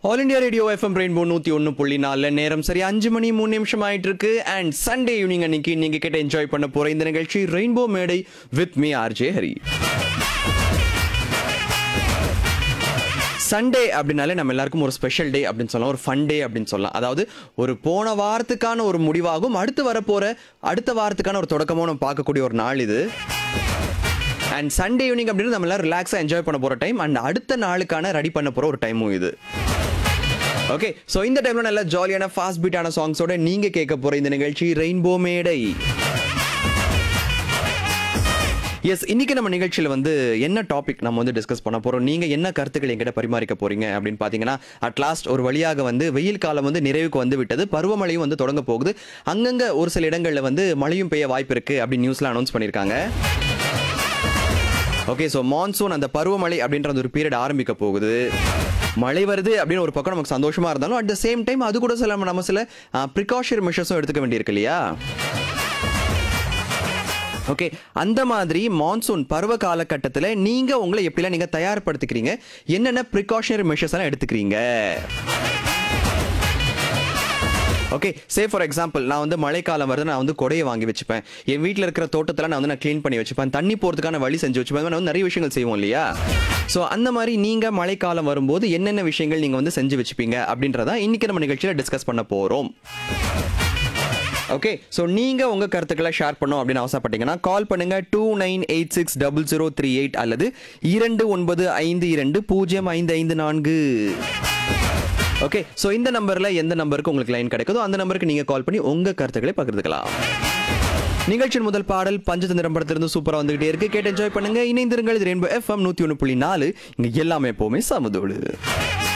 All India radio FM rainbow 101.4 நேரம் சரி 5 மணி 3 நிமிஷம் ஆயிட்டு இருக்கு. அண்ட் சண்டே ஈவினிங் அன்னைக்கு நீங்க கிட்ட என்ஜாய் பண்ண போற இந்த நிகழ்ச்சி ரெயின்போ மேடை with me RJ Hari. Sunday அப்படின்னாலே நம்ம எல்லாருக்கும் ஒரு ஸ்பெஷல் டே அப்படின்னு சொல்லலாம், ஒரு ஃபன் டே அப்படின்னு சொல்லலாம். அதாவது ஒரு போன வாரத்துக்கான ஒரு முடிவாகும், அடுத்த வாரத்துக்கான ஒரு தொடக்கமும் நம்ம பார்க்கக்கூடிய ஒரு நாள் இது. அண்ட் சண்டே ஈவினிங் அப்படின்னு நம்ம எல்லாம் ரிலாக்ஸாக என்ஜாய் பண்ண போகிற டைம், அண்ட் அடுத்த நாளுக்கான ரெடி பண்ண போகிற ஒரு டைமும் இது. ஓகே, ஸோ இந்த டைமில் நல்ல ஜாலியான ஃபாஸ்ட் பீட்டான சாங்ஸோட நீங்கள் கேட்க போகிற இந்த நிகழ்ச்சி ரெயின்போ மேடை. எஸ், இன்னைக்கு நம்ம நிகழ்ச்சியில் என்ன டாபிக் நம்ம டிஸ்கஸ் பண்ண போகிறோம், நீங்கள் என்ன கருத்துக்கள் எங்கிட்ட பரிமாறிக்க போகிறீங்க அப்படின்னு பார்த்தீங்கன்னா, அட்லாஸ்ட் ஒரு வழியாக வெயில் காலம் நிறைவுக்கு விட்டது, பருவமழையும் தொடங்க போகுது. அங்கங்கே ஒரு சில இடங்களில் மழையும் பெய்ய வாய்ப்பு இருக்குது அப்படின்னு நியூஸ்லாம் அனௌன்ஸ் பண்ணியிருக்காங்க. ஓகே, ஸோ மான்சூன் அந்த பருவமழை அப்படின்ற ஒரு பீரியட் ஆரம்பிக்க போகுது. மழை வருது அப்படின்னு ஒரு பக்கம் நமக்கு சந்தோஷமா இருந்தாலும் அட் த சேம் டைம் அது கூட நம்ம சில ப்ரிகாஷன் மெஷர்ஸும் எடுத்துக்க வேண்டியிருக்கு இல்லையா? ஓகே, அந்த மாதிரி மான்சூன் பருவ காலகட்டத்தில் நீங்கள் உங்களை எப்படிலாம் நீங்கள் தயார்படுத்திக்கிறீங்க, என்னென்ன ப்ரிகாஷனரி மெஷர்ஸ் எல்லாம் எடுத்துக்கிறீங்க? ஓகே, சே ஃபார் எக்ஸாம்பிள் நான் மழைக்காலம் வருது, நான் கொடையை வாங்கி வச்சுப்பேன், என் வீட்டில் இருக்கிற தோட்டத்தில் நான் க்ளீன் பண்ணி வச்சுப்பேன், தண்ணி போகிறதுக்கான வழி செஞ்சு வச்சுப்பேன், நிறைய விஷயங்கள் செய்வோம் இல்லையா? ஸோ அந்த மாதிரி நீங்கள் மழைக்காலம் வரும்போது என்னென்ன விஷயங்கள் நீங்கள் செஞ்சு வச்சுப்பீங்க அப்படின்றதான் இன்னைக்கு நம்ம நிகழ்ச்சியில் டிஸ்கஸ் பண்ண போகிறோம். ஓகே, ஸோ நீங்கள் உங்கள் கருத்துக்களை ஷேர் பண்ணோம் அப்படின்னு அவசரப்பட்டீங்கன்னா கால் பண்ணுங்க 29860038 அல்லது 2952055554. ஓகே, ஸோ இந்த நம்பரில் எந்த நம்பருக்கு உங்களுக்கு லைன் கிடைக்குதோ அந்த நம்பருக்கு நீங்கள் கால் பண்ணி உங்கள் கருத்துக்களை பகிர்ந்துக்கலாம். நிகழ்ச்சியின் முதல் பாடல் பஞ்சதந்திரம் படத்திலிருந்து சூப்பராக வந்துகிட்டே இருக்கு, கேட்டு என்ஜாய் பண்ணுங்க. இணைந்திருங்கள், இது ரெயின்போ எஃப்எம் 101.4, இங்கே எல்லாமே எப்போவுமே சமதோடு.